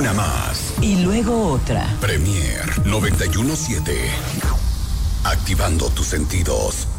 Una más. Y luego otra. Premier 91.7. Activando tus sentidos.